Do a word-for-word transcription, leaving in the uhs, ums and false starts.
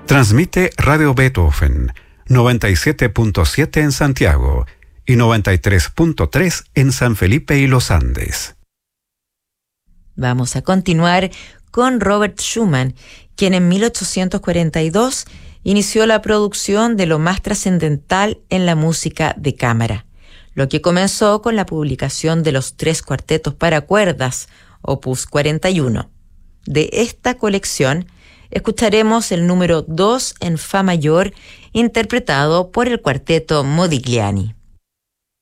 Transmite Radio Beethoven, noventa y siete punto siete en Santiago y noventa y tres punto tres en San Felipe y Los Andes. Vamos a continuar con Robert Schumann, quien en mil ochocientos cuarenta y dos inició la producción de lo más trascendental en la música de cámara, lo que comenzó con la publicación de los tres cuartetos para cuerdas, opus cuarenta y uno. De esta colección, escucharemos el número dos en fa mayor, interpretado por el cuarteto Modigliani.